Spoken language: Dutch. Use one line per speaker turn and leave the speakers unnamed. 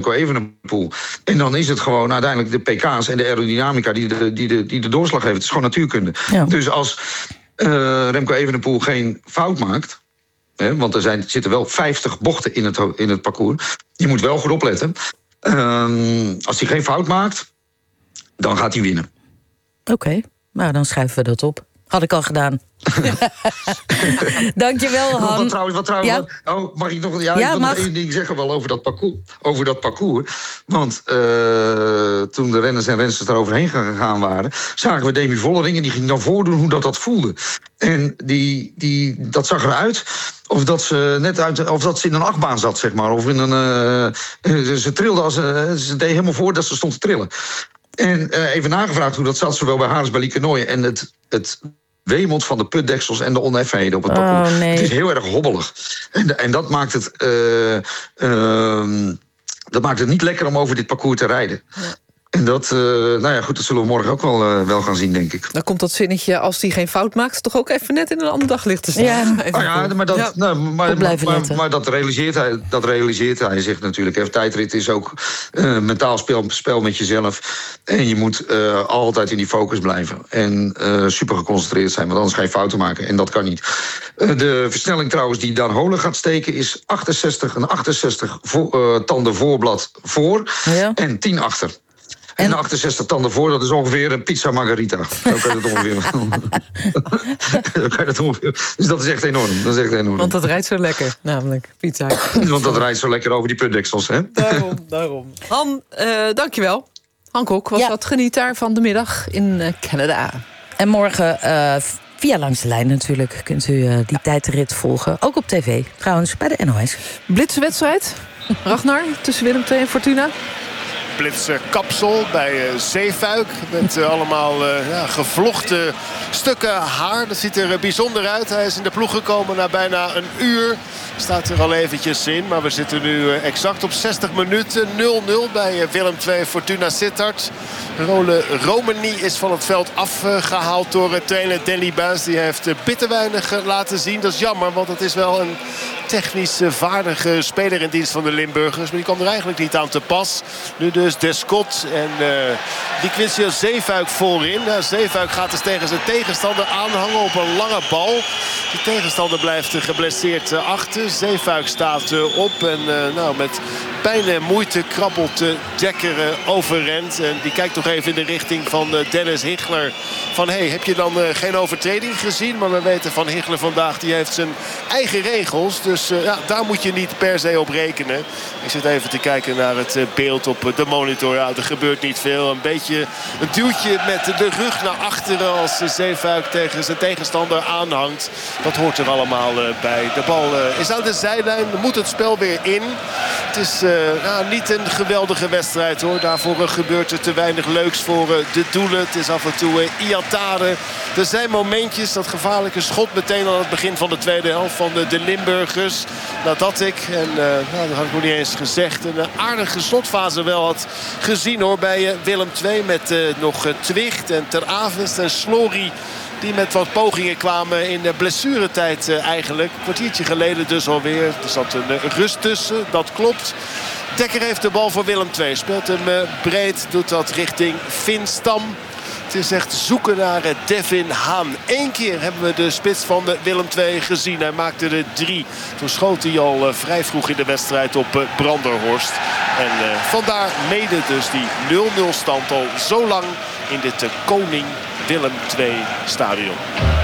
Remco Evenepoel. En dan is het gewoon uiteindelijk de pk's en de aerodynamica die de doorslag heeft. Het is gewoon natuurkunde. Ja. Dus als Remco Evenepoel geen fout maakt, want er zitten wel 50 bochten in het parcours. Je moet wel goed opletten. Als hij geen fout maakt, dan gaat hij winnen.
Oké, nou dan schrijven we dat op. Had ik al gedaan. Dankjewel, Han.
Wat trouwens. Ja? Mag ik nog... Ja, ik wil nog één ding zeggen wel over dat parcours. Want toen de renners en rensters eroverheen gegaan waren, zagen we Demi Vollering en die ging dan voordoen hoe dat voelde. En dat zag eruit of dat ze in een achtbaan zat, zeg maar. Of in een... ze trilde ze deed helemaal voor dat ze stond te trillen. En even nagevraagd hoe dat zat, zowel bij Haars bij Liekenooi en het weemelt van de putdeksels en de oneffenheden op het parcours. Nee. Het is heel erg hobbelig. En dat maakt het niet lekker om over dit parcours te rijden. Ja. En dat zullen we morgen ook wel gaan zien, denk ik.
Dan komt dat zinnetje, als hij geen fout maakt, toch ook even net in een ander daglicht te staan.
Maar dat realiseert hij zich natuurlijk. Tijdrit is ook mentaal spel met jezelf. En je moet altijd in die focus blijven. En super geconcentreerd zijn, want anders ga je fouten maken. En dat kan niet. De versnelling trouwens die Dan Holen gaat steken is 68 tanden voorblad voor en 10 achter. En 68 tanden voor, dat is ongeveer een pizza margarita. Zo kan je dat ongeveer. Dus dat is echt enorm.
Want dat rijdt zo lekker, namelijk, pizza.
Want dat rijdt zo lekker over die putdeksels, hè?
Daarom. Han, dankjewel. Han Kok was dat. Geniet daar van de middag in Canada.
En morgen via Langs de Lijn natuurlijk kunt u die tijdrit volgen. Ook op tv, trouwens, bij de NOS.
Blitzenwedstrijd, Ragnar, tussen Willem II en Fortuna.
Kapsel bij Zeefuik. Met allemaal gevlochten stukken haar. Dat ziet er bijzonder uit. Hij is in de ploeg gekomen na bijna een uur. Staat er al eventjes in. Maar we zitten nu exact op 60 minuten. 0-0 bij Willem II Fortuna Sittard. Role Romani is van het veld afgehaald door trainer Danny Buis. Die heeft bitter weinig laten zien. Dat is jammer, want het is wel een technisch vaardige speler in dienst van de Limburgers. Maar die kwam er eigenlijk niet aan te pas. Nu dus Descott en die Quincy Zeefuik voorin. Zeefuik gaat dus tegen zijn tegenstander aanhangen op een lange bal. De tegenstander blijft geblesseerd achter. Zeefuik staat op en met pijn en moeite krabbelt Dekker overend. En die kijkt toch even in de richting van Dennis Hichler. Van heb je dan geen overtreding gezien? Maar we weten van Hichler vandaag, die heeft zijn eigen regels. Dus daar moet je niet per se op rekenen. Ik zit even te kijken naar het beeld op de monitor. Ja, er gebeurt niet veel. Een beetje een duwtje met de rug naar achteren als Zeefuik tegen zijn tegenstander aanhangt. Dat hoort er allemaal bij. De bal is aan de zijlijn. Moet het spel weer in. Het is niet een geweldige wedstrijd hoor. Daarvoor gebeurt er te weinig leuks voor de doelen. Het is af en toe Iatare. Er zijn momentjes, dat gevaarlijke schot meteen aan het begin van de tweede helft van de Limburgers. Nadat ik, en dat had ik nog niet eens gezegd, een aardige slotfase wel had gezien hoor bij Willem II. Met nog Twicht en Ter Avest en Slory. Die met wat pogingen kwamen in de blessuretijd eigenlijk. Een kwartiertje geleden dus alweer. Er zat een rust tussen, dat klopt. Dekker heeft de bal voor Willem II. Speelt hem breed, doet dat richting Finn Stam. Het is echt zoeken naar Devin Haan. Eén keer hebben we de spits van Willem II gezien. Hij maakte er 3. Toen schoot hij al vrij vroeg in de wedstrijd op Branderhorst. En vandaar mede dus die 0-0 stand al zo lang in dit Koning Willem II stadion.